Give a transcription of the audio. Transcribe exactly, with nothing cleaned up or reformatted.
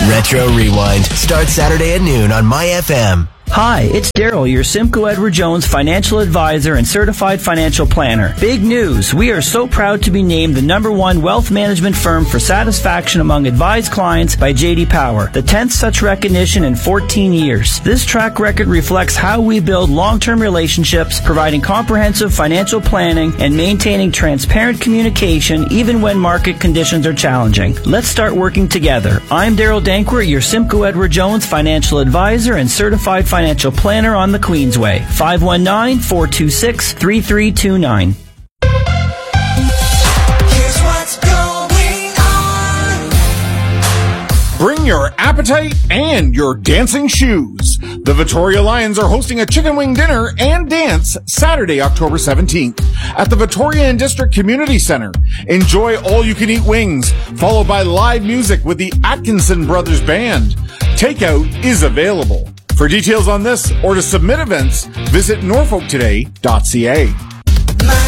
Retro Rewind starts Saturday at noon on My F M. Hi, it's Daryl, your Simcoe Edward Jones financial advisor and certified financial planner. Big news! We are so proud to be named the number one wealth management firm for satisfaction among advised clients by J D Power, the tenth such recognition in fourteen years. This track record reflects how we build long-term relationships, providing comprehensive financial planning and maintaining transparent communication even when market conditions are challenging. Let's start working together. I'm Daryl Dankwart, your Simcoe Edward Jones financial advisor and certified financial planner on the Queensway. five one nine, four two six, three three two nine. Here's what's going on. Bring your appetite and your dancing shoes. The Victoria Lions are hosting a chicken wing dinner and dance Saturday, October seventeenth at the Victoria and District Community Centre. Enjoy all-you-can-eat wings, followed by live music with the Atkinson Brothers Band. Takeout is available. For details on this or to submit events, visit norfolk today dot c a.